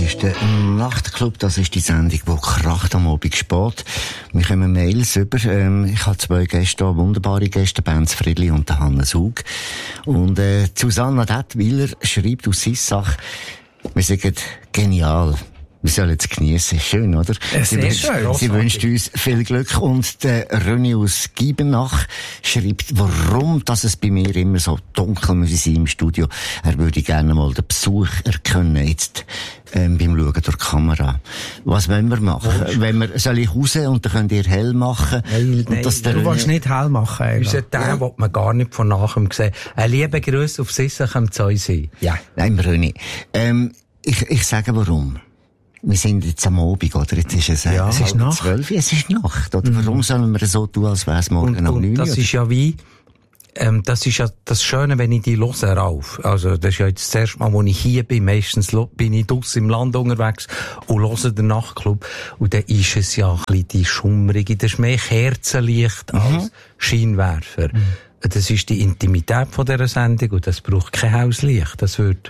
ist der Nachtclub, das ist die Sendung, die kracht am Abend spät. Wir kommen Mails über. Ich habe 2 Gäste hier, wunderbare Gäste, Benz Friedli und Hannes Hug. Und Susanna Dettwiller schreibt aus Sissach, wir sind genial. Wir sollen es geniessen. Schön, oder? Sie wünscht uns viel Glück. Und der René aus Giebenach schreibt, warum dass es bei mir immer so dunkel muss sein im Studio. Er würde gerne mal den Besuch erkennen, jetzt beim Schauen durch die Kamera. Was wollen wir machen? Soll ich raus und dann könnt ihr hell machen? Nein, du willst nicht hell machen. Den will man gar nicht von nachher sehen. Ein lieber Gruß auf Sissach am Zeusee. Ja. Nein, René. Ich sage warum. Wir sind jetzt am Abend, oder? Jetzt ist es, es ist Nacht. 12, es ist Nacht, oder? Warum sollen wir so tun, als wäre es morgen um 9 Uhr? Das ist ja wie, das ist ja das Schöne, wenn ich die höre, Ralf. Also, das ist ja jetzt das erste Mal, wo ich hier bin. Meistens bin ich draussen im Land unterwegs und höre den Nachtclub. Und dann ist es ja ein bisschen die Schummrige, das ist mehr Kerzenlicht als Scheinwerfer. Das ist die Intimität von dieser Sendung und das braucht kein Hauslicht. Das wird,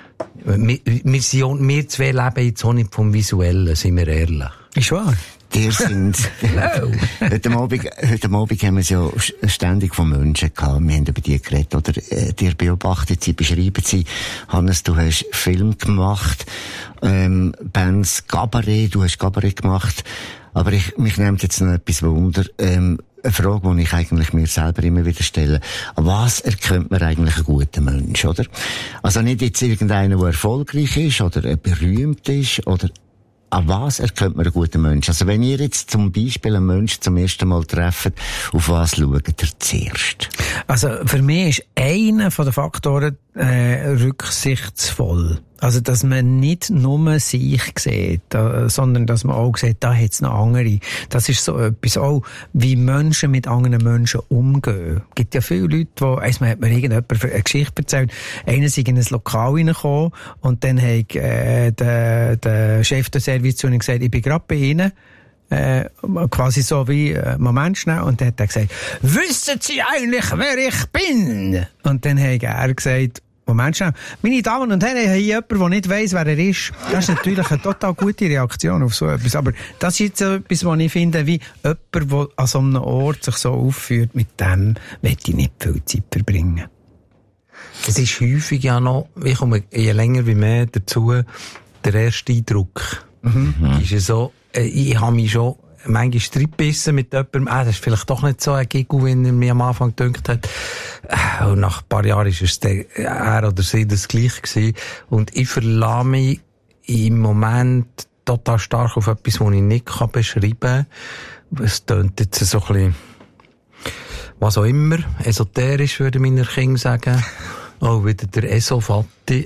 wir zwei leben jetzt auch nicht vom Visuellen, sind wir ehrlich. Ist wahr. Die sind, heute Abend haben wir es ja ständig von Menschen gehabt. Wir haben über die geredet, oder? Die beobachtet sie, beschreiben sie. Hannes, du hast Film gemacht, Benz Cabaret, du hast Cabaret gemacht. Aber mich nimmt jetzt noch etwas Wunder, eine Frage, die ich eigentlich mir selber immer wieder stelle. Was erkennt man eigentlich einen guten Mensch, oder? Also nicht jetzt irgendeiner, der erfolgreich ist, oder berühmt ist, oder an was erkennt man einen guten Mensch? Also wenn ihr jetzt zum Beispiel einen Menschen zum ersten Mal trefft, auf was schaut ihr zuerst? Also für mich ist einer von den Faktoren rücksichtsvoll. Also dass man nicht nur sich sieht, sondern dass man auch sieht, da hat es noch andere. Das ist so etwas auch, wie Menschen mit anderen Menschen umgehen. Es gibt ja viele Leute, die, einmal hat mir irgendjemand eine Geschichte erzählt, einer ist in ein Lokal reingekommen und dann hat der Chef der Service zu ihm gesagt, ich bin gerade bei Ihnen. Quasi so wie, Moment schnell, und dann hat er gesagt, wissen Sie eigentlich, wer ich bin? Und dann hat er gesagt, Moment schnell, meine Damen und Herren, ich habe hier jemanden, der nicht weiss, wer er ist. Das ist natürlich eine total gute Reaktion auf so etwas. Aber das ist jetzt etwas, was ich finde, wie jemand, der an so einem Ort sich so aufführt, mit dem möchte ich nicht viel Zeit verbringen. Es ist häufig ja noch, ich komme je länger wie mehr dazu, der erste Eindruck. Ist ja so, ich habe mich schon manchmal reingebissen mit jemandem, das ist vielleicht doch nicht so ein Giggle, wie er mir am Anfang gedacht hat. Und nach ein paar Jahren ist es er oder sie das Gleiche gewesen. Und ich verlasse mich im Moment total stark auf etwas, das ich nicht beschreiben kann. Es tönt jetzt so ein bisschen, was auch immer, esoterisch, würde meine Kinder sagen. Oh, wieder der Esofatti.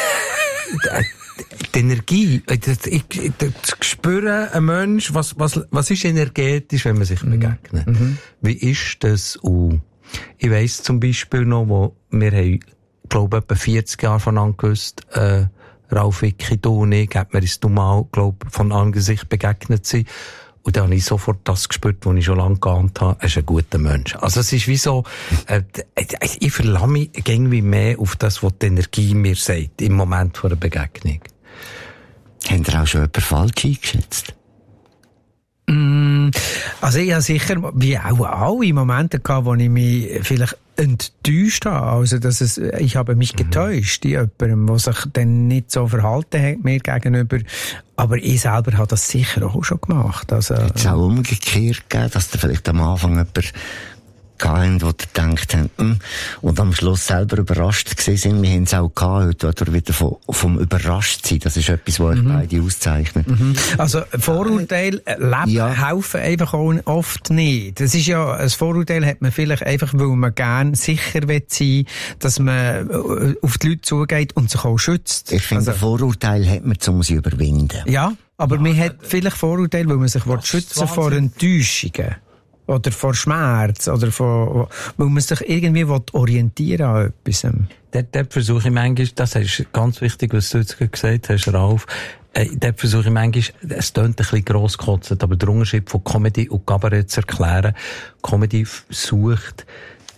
Die Energie, das Spüren, ein Mensch, was ist energetisch, wenn man sich begegnet? Wie ist das? Und ich weiss zum Beispiel noch, wo wir haben, glaube ich, etwa 40 Jahre voneinander gewusst, Ralf, Vicky, du und ich, hat mir das mal, glaube ich, von Angesicht begegnet sein. Und dann habe ich sofort das gespürt, was ich schon lange geahnt habe. Er ist ein guter Mensch. Also es ist wie so, ich verlasse mich irgendwie mehr auf das, was die Energie mir sagt, im Moment vor der Begegnung. Habt ihr auch schon jemanden falsch eingeschätzt? Also ich habe sicher, wie auch alle Momente gehabt, wo ich mich vielleicht enttäuscht habe. Also, ich habe mich getäuscht in jemandem, der sich dann nicht so verhalten hat mir gegenüber. Aber ich selber habe das sicher auch schon gemacht. Also, hat es auch umgekehrt gegeben, dass da vielleicht am Anfang jemand gehabt, wo gedacht haben, und am Schluss selber überrascht gewesen sind. Wir haben es auch gehabt, oder wieder vom Überraschtsein. Das ist etwas, was euch beide auszeichnet. Also, Vorurteile helfen einfach auch oft nicht. Das ist ja, ein Vorurteil hat man vielleicht einfach, weil man gerne sicher will sein, dass man auf die Leute zugeht und sich auch schützt. Ich finde, Vorurteile hat man, um sie überwinden. Ja, aber man hat vielleicht Vorurteile, weil man sich schützen vor Enttäuschungen. Oder vor Schmerz, oder weil man sich irgendwie orientieren an etwas. Dort versuche ich manchmal, das ist ganz wichtig, was du jetzt gesagt hast, Ralf, dort versuche ich manchmal, es tönt ein bisschen grosskotzend, aber der Unterschied von Comedy und Kabarett zu erklären. Comedy sucht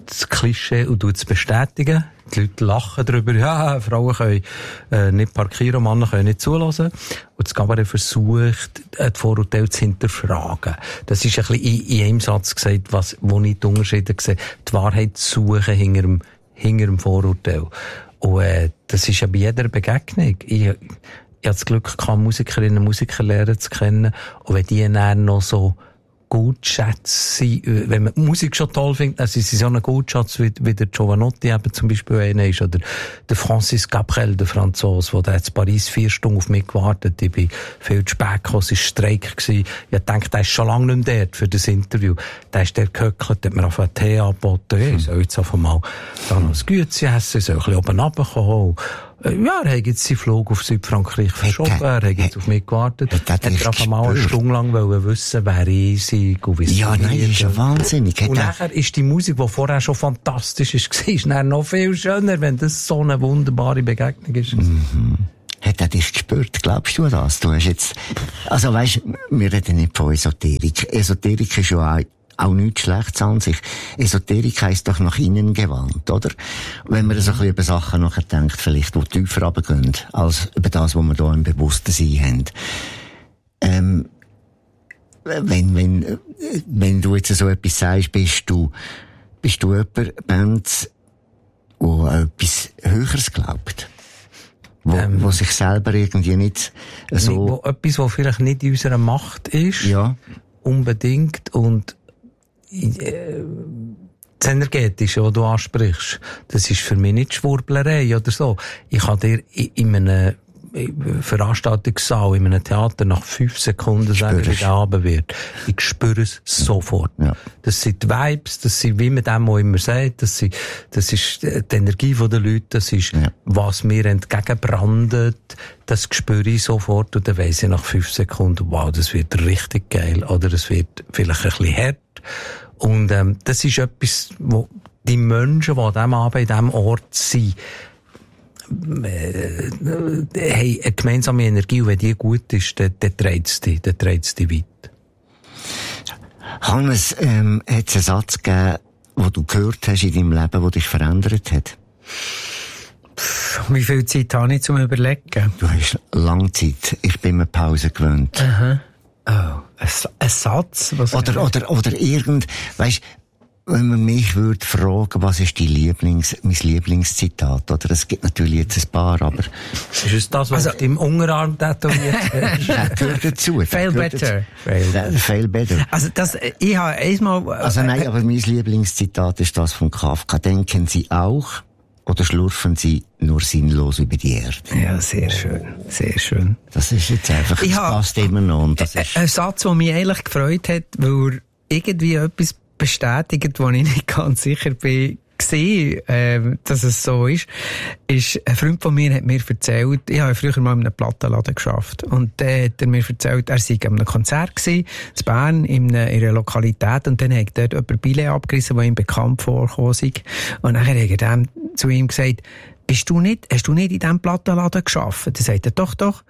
das Klischee und tut es bestätigen. Die Leute lachen darüber, ja, Frauen können nicht parkieren, Männer können nicht zulassen. Und das Cabaret versucht, die Vorurteile zu hinterfragen. Das ist ein bisschen in einem Satz gesagt, wo ich die Unterschiede sehe. Die Wahrheit zu suchen hinter dem Vorurteil. Und das ist ja bei jeder Begegnung. Ich hatte das Glück gehabt, Musikerinnen und Musiker lernen zu kennen. Und wenn die dann noch so gut schätzen, wenn man Musik schon toll findet, dann sind sie so ein Gutschatz wie der Giovanotti eben zum Beispiel einer ist, oder der Francis Cabrel, der Franzose, der hat in Paris 4 Stunden auf mich gewartet, ich bin viel zu spät gekommen, es war Streik gewesen, ich dachte, der ist schon lange nicht mehr dort für das Interview, der ist der gehöckelt, hat mir auf einen Tee angeboten, ich soll jetzt einfach mal da noch ein Gützi essen, ich soll ein bisschen oben runterkommen. Ja, er hat jetzt seinen Flug auf Südfrankreich verschoben, er hat jetzt auf mich gewartet. Hat er einfach mal eine Stunde lang wissen, wer ich sei und wie es ja, nein, das ist ja wahnsinnig. Und nachher ist die Musik, die vorher schon fantastisch ist dann noch viel schöner, wenn das so eine wunderbare Begegnung ist. Mhm. Hat er dich gespürt? Glaubst du das? Du hast jetzt, also weisst, wir reden nicht von Esoterik. Esoterik ist ja auch nichts Schlechtes an sich. Esoterik heisst doch nach innen gewandt, oder? Wenn man so ein bisschen über Sachen nachher denkt, vielleicht, die tiefer runtergehen, als über das, was wir hier im Bewusstsein haben. Wenn du jetzt so etwas sagst, bist du jemand, Band, der etwas Höheres glaubt? Wo sich selber irgendwie nicht so... Etwas, was vielleicht nicht in unserer Macht ist. Ja. Unbedingt. Und das Energetische, was du ansprichst, das ist für mich nicht Schwurblerei oder so. Ich kann dir in einem Veranstaltungssaal, in einem Theater nach 5 Sekunden sagen, wie der Abend wird. Ich spüre es sofort. Ja. Das sind die Vibes, das sind, wie man dem auch immer sagt, das ist die Energie der Leute, das ist, was mir entgegenbrandet, das spüre ich sofort und dann weiss ich nach 5 Sekunden, wow, das wird richtig geil, oder es wird vielleicht ein bisschen hart. Und das ist etwas, wo die Menschen, die an diesem Abend in diesem Ort sind, haben eine gemeinsame Energie und wenn die gut ist, dann trägt es dich weit. Hannes, hat es einen Satz gegeben, den du gehört hast in deinem Leben, der dich verändert hat? Wie viel Zeit habe ich zum Überlegen? Du hast lange Zeit. Ich bin mir Pause gewöhnt. Aha. Oh, ein Satz? Was oder weisst, wenn man mich würde fragen, was ist mein Lieblingszitat, oder? Es gibt natürlich jetzt ein paar, aber... Ist es das, was im Unterarm tätowiert ist? Das gehört dazu. Fail better. Fail better. Also ich habe einmal... Also nein, aber mein Lieblingszitat ist das von Kafka. Denken Sie auch, oder schlurfen Sie nur sinnlos über die Erde? Ja, sehr schön. Sehr schön. Das ist jetzt einfach, das passt immer noch. Und das ist ein Satz, der mich eigentlich gefreut hat, weil er irgendwie etwas bestätigt, wo ich nicht ganz sicher bin, dass es so ist ein Freund von mir hat mir erzählt, ich habe früher mal in einem Plattenladen geschafft und der hat mir erzählt, er sei an einem Konzert gewesen, in Bern, in einer Lokalität und dann hat dort jemand Billett abgerissen, der ihm bekannt vorgekommen sei und dann hat er dann zu ihm gesagt, hast du nicht in diesem Plattenladen geschafft? Dann sagt er, doch.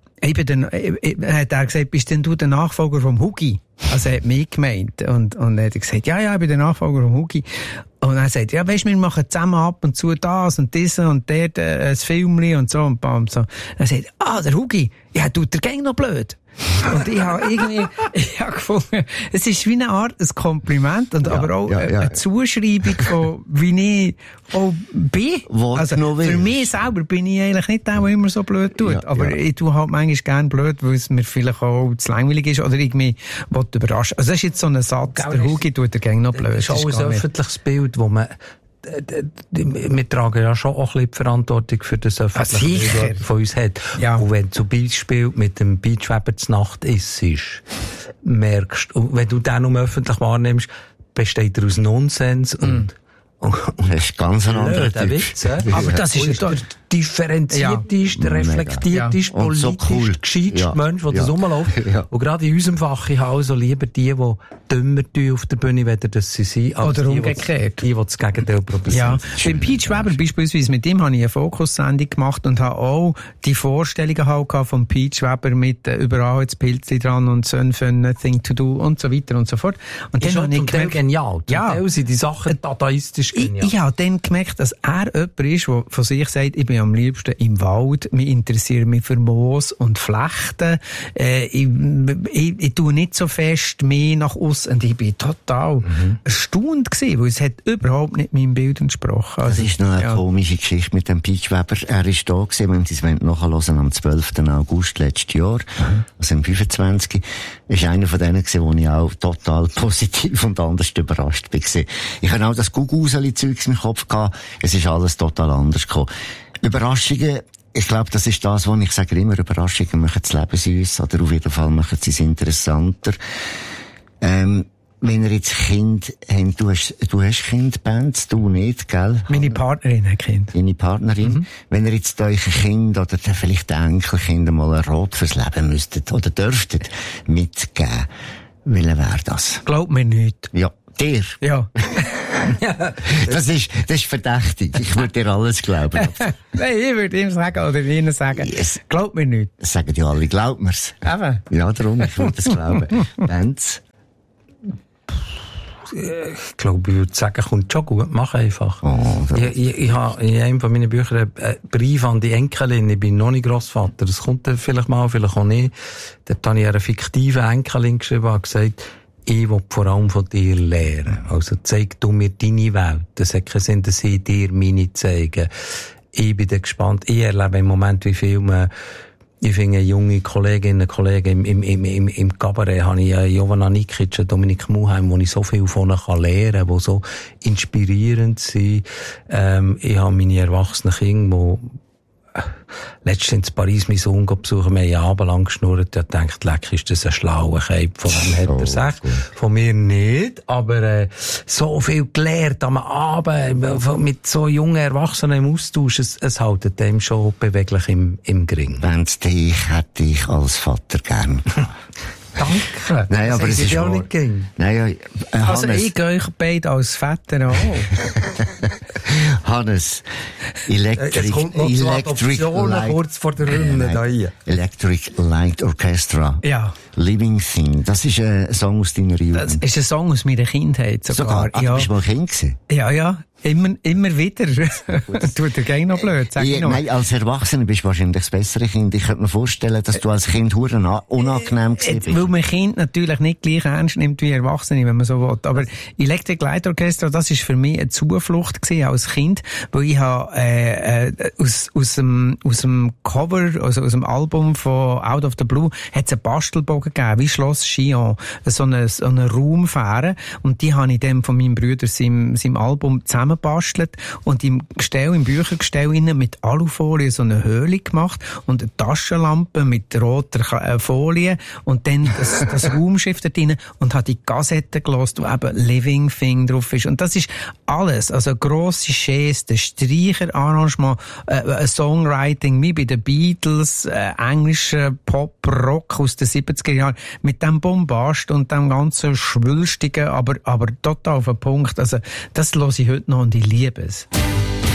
Hat er gesagt, bist denn du der Nachfolger vom Hugi? Also er hat mich gemeint. Und er hat gesagt, ja, ich bin der Nachfolger vom Hugi. Und er sagt, ja, weisst, wir machen zusammen ab und zu das und das und dort ein Filmli und so und bam, so. Er sagt, der Hugi, ja, tut der Gang noch blöd. Und ich habe gefunden, es ist wie eine Art, ein Kompliment und aber auch eine Zuschreibung von, wie ich auch bin. Also, für mich selber bin ich eigentlich nicht der, der immer so blöd tut. Aber ich tue halt manchmal gerne blöd, weil es mir vielleicht auch zu langweilig ist oder ich mich überraschen. Also, das ist jetzt so ein Satz, der Hugi tut der Gang noch blöd. Das ist auch ein öffentliches Bild, wo man, wir tragen ja schon auch ein bisschen die Verantwortung für das öffentliche Bild, von uns hat. Ja. Und wenn du zum Beispiel mit dem Beachweber zur Nacht isst, merkst du, wenn du den öffentlich wahrnimmst, besteht er aus Nonsens und das ist ganz ein anderer Witz, aber das ist differenzierteste, reflektierteste, politisch so cool. gescheiteste Mensch, der das rumläuft. Und gerade in unserem Fach, ich habe also lieber die dümmer tun auf der Bühne, weder dass sie sind, als oder umgekehrt. Die das Gegenteil probieren. Ja, beim Peach Weber beispielsweise, mit dem habe ich eine Fokussendung gemacht und habe auch die Vorstellungen halt von Peach Weber mit überall jetzt Pilzli dran und so ein Nothing to do und so weiter und so fort. Und dann habe ich gemerkt, genial. Ja. Zum Teil sind die Sachen dadaistisch genial. Ich habe dann gemerkt, dass er jemand ist, der von sich sagt, ich bin am liebsten im Wald, mich interessiert mich für Moos und Flechten, ich tue nicht so fest mehr nach aussen und ich bin total erstaunt gewesen, weil es hat überhaupt nicht meinem Bild entsprochen. Also, das ist noch eine komische Geschichte mit dem Peach Weber. Er ist da gewesen, wenn Sie es nachhören, am 12. August letztes Jahr, also am 25. Ist einer von denen gewesen, wo ich auch total positiv und anders überrascht bin. Ich habe auch das Gugus-Zeugs im Kopf gehabt. Es ist alles total anders gekommen. Überraschungen, ich glaube, das ist das, was ich sage immer, Überraschungen machen das Leben süß, oder auf jeden Fall machen sie es interessanter. Wenn ihr jetzt Kind habt, du hast Kindbands, du nicht, gell? Meine Partnerin hat Kind. Deine Partnerin. Wenn ihr jetzt euch Kind oder vielleicht Enkelkind mal ein Rat fürs Leben müsstet oder dürftet mitgeben, welcher wäre das? Glaub mir nicht. Ja. Dir? Ja. Das ist verdächtig. Ich würde dir alles glauben. Nein, ich würde ihm sagen, oder ihnen sagen, glaub mir nicht. Das sagen ja alle, glaub mir's. Eben. Ja, darum, ich würde es glauben. Bands? Ich glaube, ich würde sagen, kommt schon gut. Mach einfach. Ich habe in einem von meinen Büchern einen Brief an die Enkelin. Ich bin noch nicht Grossvater. Das kommt dann vielleicht mal, vielleicht auch nicht. Dort habe ich einer fiktiven Enkelin geschrieben und gesagt, ich will vor allem von dir lernen. Also zeig du mir deine Welt. Das hat keinen Sinn, dass ich dir meine zeige. Ich bin da gespannt. Ich erlebe im Moment, wie viel man, ich finde, junge Kolleginnen und Kollegen im Kabarett habe ich Jovana Nikic, Dominik Muheim, wo ich so viel von ihnen lernen kann, die so inspirierend sind. Ich habe meine erwachsenen Kinder, die letztens in Paris meinen Sohn besuchen, wir haben einen Abend lang geschnurrt, und gedacht, leck, ist das ein schlauer Cape, von dem hat er gesagt. Von mir nicht, aber so viel gelernt am Abend, mit so jungen Erwachsenen im Austausch, es hält dem schon beweglich im Gring. Wenn's dich hätte ich als Vater gern. Danke. Nein, aber es ist auch nicht ging. Nein, also ich gehe euch beide als Väter an. Hannes, Electric kurz vor der Runde da hier. Electric Light Orchestra. Ja. Living Thing. Das ist ein Song aus deiner Jugend. Das ist ein Song aus meiner Kindheit sogar. Ja. Du bist mal Kind gewesen? Ja. Immer wieder. Tut er gleich noch blöd, sag ich noch. Nein, als Erwachsener bist du wahrscheinlich das bessere Kind. Ich könnte mir vorstellen, dass du als Kind verdammt unangenehm gewesen bist. Weil man Kind natürlich nicht gleich ernst nimmt wie Erwachsene, wenn man so will. Aber Electric Light Orchestra, das ist für mich eine Zuflucht gewesen als Kind, weil ich habe aus dem Cover, also aus dem Album von Out of the Blue, hat es einen Bastelbogen gegeben, wie Schloss Chillon, so eine Raumfähre, und die habe ich dann von meinem Bruder seinem Album zusammengebastelt und im Büchergestell innen mit Alufolie so eine Höhle gemacht und eine Taschenlampe mit roter Folie und dann das Raumschiff da drin und hat die Kassette gehört, wo eben Living Thing drauf ist. Und das ist alles, also grosse Geste, Streicherarrangement, Songwriting wie bei den Beatles, englischer Pop, Rock aus den 70er Jahren, mit dem Bombast und dem ganzen Schwülstigen, aber total auf den Punkt. Also das höre ich heute noch und ich liebe es.